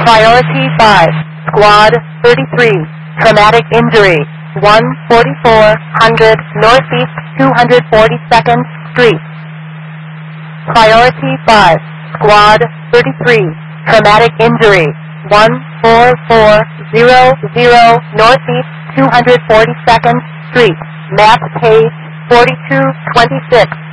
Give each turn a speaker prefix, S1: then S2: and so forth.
S1: Priority 5, Squad 33, traumatic injury, 14400 Northeast 242nd Street. Priority 5, Squad 33, traumatic injury, 14400 Northeast 242nd Street, map page 4226.